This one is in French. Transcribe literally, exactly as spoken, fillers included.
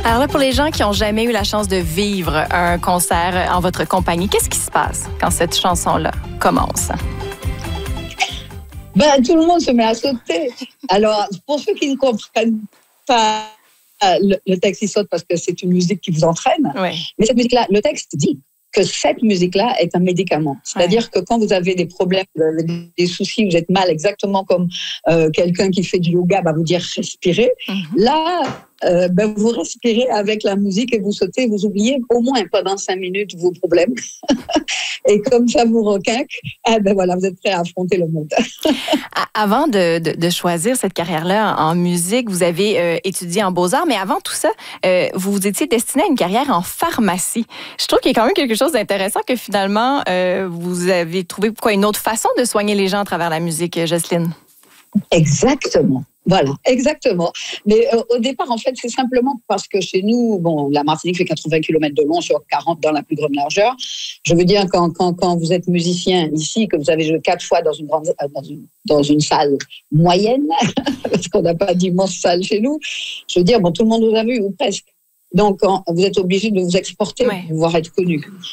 Alors là, pour les gens qui n'ont jamais eu la chance de vivre un concert en votre compagnie, qu'est-ce qui se passe quand cette chanson-là commence? Ben, tout le monde se met à sauter. Alors, pour ceux qui ne comprennent pas, le, le texte, il saute parce que c'est une musique qui vous entraîne. Oui. Mais cette musique-là, le texte dit que cette musique-là est un médicament. C'est-à-dire ouais. que quand vous avez des problèmes, vous avez des soucis, vous êtes mal, exactement comme euh, quelqu'un qui fait du yoga va vous dire respirer. Mm-hmm. Là, euh, ben, vous respirez avec la musique et vous sautez, vous oubliez au moins pendant cinq minutes vos problèmes. Et comme ça vous requinque, eh ben voilà, vous êtes prêt à affronter le monde. Avant de, de, de choisir cette carrière-là en musique, vous avez euh, étudié en beaux-arts, mais avant tout ça, euh, vous vous étiez destiné à une carrière en pharmacie. Je trouve qu'il y a quand même quelque chose d'intéressant que finalement, euh, vous avez trouvé quoi, une autre façon de soigner les gens à travers la musique, Jocelyne. Exactement. Voilà, exactement. Mais euh, au départ, en fait, c'est simplement parce que chez nous, bon, la Martinique fait quatre-vingts kilomètres de long sur quarante dans la plus grande largeur. Je veux dire, quand, quand, quand vous êtes musicien ici, que vous avez joué quatre fois dans une, grande, dans une, dans une salle moyenne, parce qu'on n'a pas d'immense salle chez nous, je veux dire, bon, tout le monde vous a vu, ou presque. Donc, vous êtes obligé de vous exporter ouais. pour pouvoir être connu.